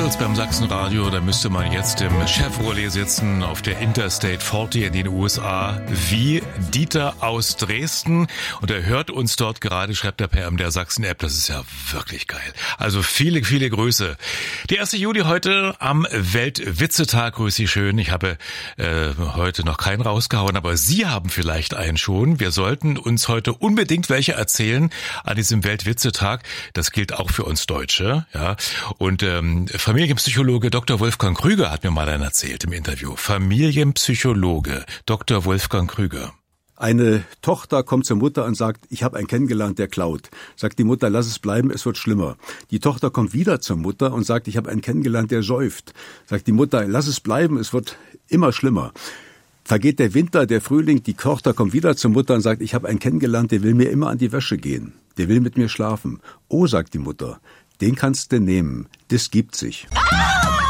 Beatles beim Sachsenradio, da müsste man jetzt im Chevrolet sitzen auf der Interstate 40 in den USA, wie Dieter aus Dresden. Und er hört uns dort gerade, schreibt er per der Sachsen-App. Das ist ja wirklich geil. Also viele, viele Grüße. Die 1. Juli heute am Weltwitzetag. Grüß Sie schön. Ich habe heute noch keinen rausgehauen, aber Sie haben vielleicht einen schon. Wir sollten uns heute unbedingt welche erzählen an diesem Weltwitzetag. Das gilt auch für uns Deutsche, ja. Und Familienpsychologe Dr. Wolfgang Krüger hat mir mal einen erzählt im Interview. Familienpsychologe Dr. Wolfgang Krüger. Eine Tochter kommt zur Mutter und sagt, ich habe einen kennengelernt, der klaut. Sagt die Mutter, lass es bleiben, es wird schlimmer. Die Tochter kommt wieder zur Mutter und sagt, ich habe einen kennengelernt, der säuft. Sagt die Mutter, lass es bleiben, es wird immer schlimmer. Vergeht der Winter, der Frühling, die Tochter kommt wieder zur Mutter und sagt, ich habe einen kennengelernt, der will mir immer an die Wäsche gehen. Der will mit mir schlafen. Oh, sagt die Mutter, den kannst du nehmen, das gibt sich.